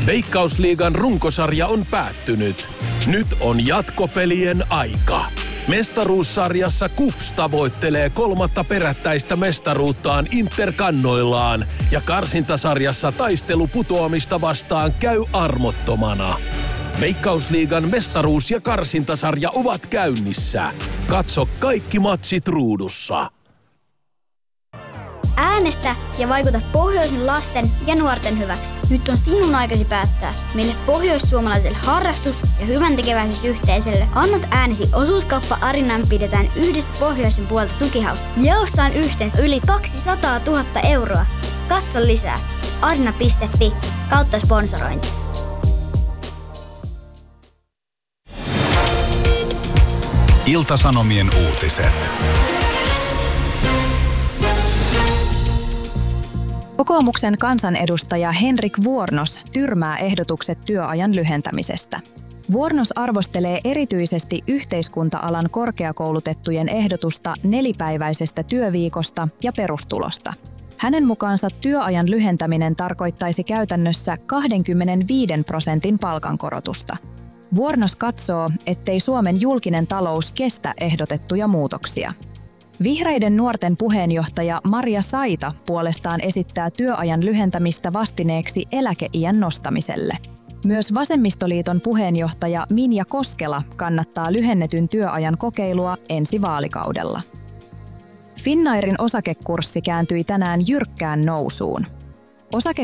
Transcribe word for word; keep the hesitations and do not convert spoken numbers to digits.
Veikkausliigan runkosarja on päättynyt. Nyt on jatkopelien aika. Mestaruussarjassa K U P S tavoittelee kolmatta perättäistä mestaruuttaan Interkannoillaan ja karsintasarjassa taistelu putoamista vastaan käy armottomana. Veikkausliigan mestaruus- ja karsintasarja ovat käynnissä. Katso kaikki matsit ruudussa. Äänestä ja vaikuta pohjoisen lasten ja nuorten hyväksi. Nyt on sinun aikasi päättää, mille pohjoissuomalaiselle harrastus- ja hyväntekeväisyysyhteisölle annat äänesi. Osuuskauppa Arinan pidetään yhdessä pohjoisen puolta tukihaussa. Jaossa on yhteensä yli kaksisataatuhatta euroa. Katso lisää. arina piste fi kautta sponsorointi. Ilta-Sanomien uutiset. Kokoomuksen kansanedustaja Henrik Vuornos tyrmää ehdotukset työajan lyhentämisestä. Vuornos arvostelee erityisesti yhteiskunta-alan korkeakoulutettujen ehdotusta nelipäiväisestä työviikosta ja perustulosta. Hänen mukaansa työajan lyhentäminen tarkoittaisi käytännössä kaksikymmentäviisi prosentin palkankorotusta. Vuornos katsoo, ettei Suomen julkinen talous kestä ehdotettuja muutoksia. Vihreiden nuorten puheenjohtaja Maria Saita puolestaan esittää työajan lyhentämistä vastineeksi eläkeiän nostamiselle. Myös Vasemmistoliiton puheenjohtaja Minja Koskela kannattaa lyhennetyn työajan kokeilua ensi vaalikaudella. Finnairin osakekurssi kääntyi tänään jyrkkään nousuun. Osake